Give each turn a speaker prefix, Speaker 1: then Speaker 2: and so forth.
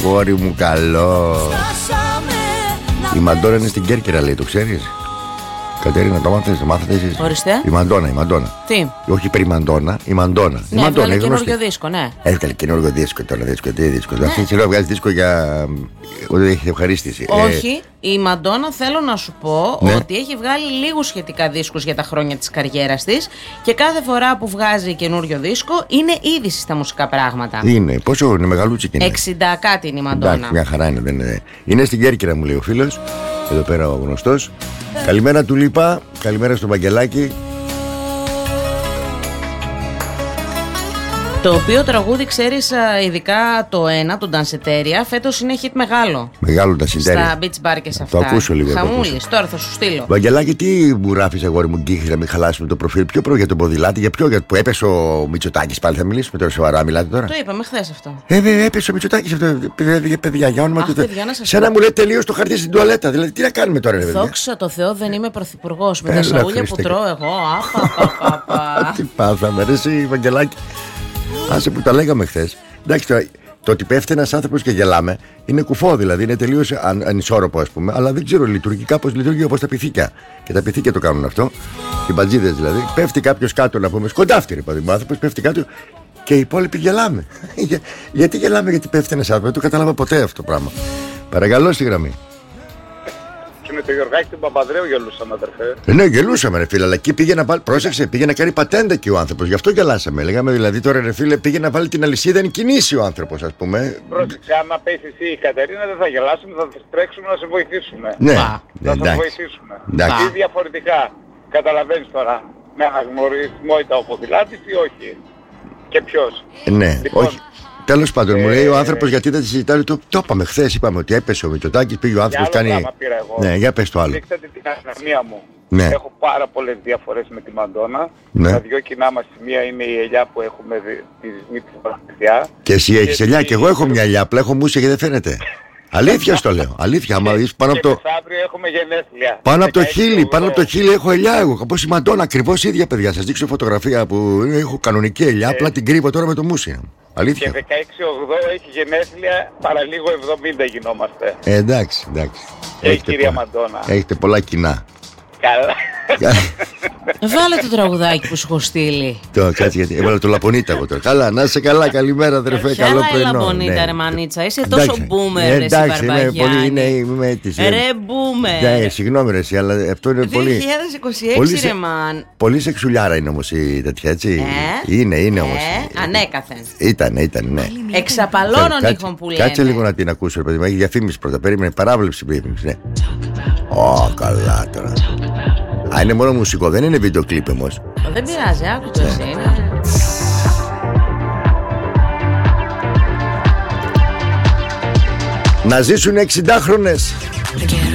Speaker 1: Αγόρι μου καλό. Η Μαντόνα είναι στην Κέρκυρα, λέει, το ξέρεις? Κατέρινα, το μάθατε εσείς?
Speaker 2: Ορίστε.
Speaker 1: Η Μαντόνα.
Speaker 2: Τι?
Speaker 1: Όχι περί Μαντόνα, η Μαντόνα.
Speaker 2: Ναι, έβγαλε καινούργιο δίσκο, ναι.
Speaker 1: Έβγαλε καινούργιο δίσκο τώρα, τι δίσκο. Ναι. Αυτή τη στιγμή βγάζει δίσκο για. Ότι έχει ευχαρίστηση.
Speaker 2: Όχι, η Μαντόνα θέλω να σου πω ότι έχει βγάλει λίγους σχετικά δίσκους για τα χρόνια της καριέρας της και κάθε φορά που βγάζει καινούριο δίσκο είναι είδηση στα μουσικά πράγματα.
Speaker 1: Είναι, πόσο είναι μεγαλούτσι και είναι?
Speaker 2: 60 κάτι είναι η Μαντόνα.
Speaker 1: Εντάξει, μια χαρά είναι, δεν είναι. Είναι στην Κέρκυρα, μου λέει ο φίλος. Εδώ πέρα ο γνωστός. Καλημέρα του Λίπα, καλημέρα στο Βαγγελάκι.
Speaker 2: Το οποίο τραγούδι, ξέρεις, ειδικά το ένα, τον Ντανσετέρια, φέτος είναι hit μεγάλο.
Speaker 1: Μεγάλο Ντανσετέρια.
Speaker 2: Στα beach bar και σε αυτά.
Speaker 1: Το ακούσω λίγο.
Speaker 2: Χαμούλης, τώρα θα σου στείλω.
Speaker 1: Βαγγελάκι, τι μου γράφεις, αγόρι μου, γκίχεις να μην χαλάσουμε το προφίλ? Ποιο για τον ποδηλάτη, για ποιο? Για που έπεσε ο Μητσοτάκης πάλι? Θα μιλήσουμε τώρα σοβαρά, μιλάτε τώρα?
Speaker 2: Το είπαμε χθες αυτό.
Speaker 1: Έπεσε ο Μητσοτάκης αυτό. Παιδιά, για όνομα του Θεού. Σαν να μου λέτε τελείως το χαρτί στην τουαλέτα. Δηλαδή, τι να κάνουμε τώρα, ρε παιδιά?
Speaker 2: Δόξα τω Θεώ, δεν είμαι πρωθυπουργός. Με τα σαούλια που τρώω εγώ.
Speaker 1: Τι πάθαμε, ρε εσύ, Βαγγελάκι. Άσε που τα λέγαμε χθες. Εντάξει, το ότι πέφτει ένας άνθρωπος και γελάμε είναι κουφό, δηλαδή είναι τελείως ανισόρροπο, ας πούμε. Αλλά δεν ξέρω λειτουργικά πώς λειτουργεί, όπως τα πυθίκια. Και τα πυθίκια το κάνουν αυτό. Οι μπατζίδες δηλαδή. Πέφτει κάποιος κάτω, να πούμε, σκοντάφτει, ρε παιδί μου, άνθρωπος πέφτει κάτω και οι υπόλοιποι γελάμε. Γιατί γελάμε? Γιατί πέφτει ένας άνθρωπος? Δεν το κατάλαβα ποτέ αυτό το πράγμα. Παρακαλώ, στη γραμμή.
Speaker 3: Και με το Γιωργάκη του Παπανδρέου γελούσαμε, αδερφέ.
Speaker 1: Ναι, γελούσαμε, ρε φίλε, αλλά εκεί πήγε να βάλει. Πρόσεξε, πήγε να κάνει πατέντα και ο άνθρωπος. Γι' αυτό γελάσαμε. Λέγαμε δηλαδή τώρα, ρε φίλε, πήγε να βάλει την αλυσίδα εν κινήσει ο άνθρωπος, ας πούμε.
Speaker 3: Πρόσεξε, άμα πέσει εσύ η Κατερίνα, δεν θα γελάσουμε, θα τρέξουμε να σε βοηθήσουμε.
Speaker 1: Ναι,
Speaker 3: θα σε βοηθήσουμε. Ή διαφορετικά. Καταλαβαίνεις τώρα, με αναγνωρισιμότητα ο ποδηλάτης ή όχι? Και ποιος?
Speaker 1: Ναι,
Speaker 3: λοιπόν,
Speaker 1: όχι. Τέλος πάντων, μου λέει ο άνθρωπος γιατί δεν τη συζητάει. Το είπαμε χθες, είπαμε ότι έπεσε ο Μητσοτάκης, πήγε ο άνθρωπος, κάνει. Ναι, για πες το άλλο.
Speaker 3: Δείξατε την αστυνομία μου.
Speaker 1: Ναι.
Speaker 3: Έχω πάρα πολλές διαφορές με τη Μαντόνα.
Speaker 1: Ναι.
Speaker 3: Τα δυο κοινά μας μία είναι η ελιά που έχουμε τη μύτης παρακτηριά.
Speaker 1: Και εσύ έχεις ελιά και εγώ έχω μια ελιά, απλά έχω μουσια και δεν φαίνεται. Αλήθεια στο λέω. Αλήθεια, άμα είσαι πάνω από το.
Speaker 3: Αύριο έχουμε γενέθλια.
Speaker 1: Πάνω από το χείλι έχω ελιά εγώ. Όπως η Μαντόνα, ακριβώς ίδια, παιδιά. Σας δείξω φωτογραφία που έχω κανονική ελιά, απλά την κρύβω τώρα με το μουσια. Αλήθεια.
Speaker 3: Και 16-8 έχει γενέθλια, παραλίγο 70 γινόμαστε.
Speaker 1: Εντάξει.
Speaker 3: Και η κυρία Μαντόνα.
Speaker 1: Έχετε πολλά κοινά.
Speaker 3: Καλά.
Speaker 2: Βάλε το τραγουδάκι που σου έχω στείλει.
Speaker 1: Κάτσε γιατί έβαλα το Λαπονίτα εγώ τώρα. Καλά, να είσαι καλά, καλημέρα αδερφέ, καλό πρωινό.
Speaker 2: Έλα Λαπονίτα ρε μανίτσα, είσαι τόσο μπούμερ ρε
Speaker 1: εντάξει,
Speaker 3: είμαι
Speaker 1: έτοιμη.
Speaker 2: Ρε μπούμερ.
Speaker 1: Συγγνώμη ρε, αλλά αυτό είναι πολύ.
Speaker 2: 2026 ρε μαν.
Speaker 1: Πολύ σεξουλιάρα είναι όμως η τέτοια, έτσι. Είναι όμως.
Speaker 2: Ανέκαθεν.
Speaker 1: Ήταν, ναι.
Speaker 2: Εξαπαλώνων ήχων που λένε.
Speaker 1: Κάτσε λίγο να την ακούσω ρε παιδί μου, έχει διαφήμιση πρώτα. Περίμενε, παράβλεψη διαφήμιση, ναι. Καλά τώρα. Α, είναι μόνο μουσικό, δεν είναι βίντεο κλιπ όμως.
Speaker 2: Δεν πειράζει, άκου το εσύ.
Speaker 1: Να ζήσουν 60 χρόνες.